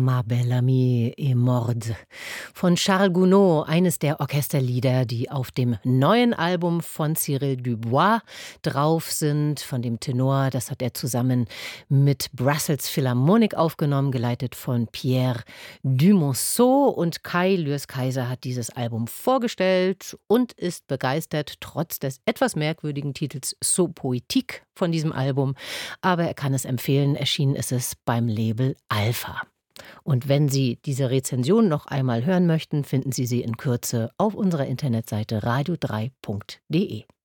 Ma belle amie est morte von Charles Gounod, eines der Orchesterlieder, die auf dem neuen Album von Cyril Dubois drauf sind, von dem Tenor. Das hat er zusammen mit Brussels Philharmonic aufgenommen, geleitet von Pierre Dumonceau. Und Kai Lürs-Kaiser hat dieses Album vorgestellt und ist begeistert, trotz des etwas merkwürdigen Titels So Poétique von diesem Album. Aber er kann es empfehlen, erschienen ist es beim Label Alpha. Und wenn Sie diese Rezension noch einmal hören möchten, finden Sie sie in Kürze auf unserer Internetseite radio3.de.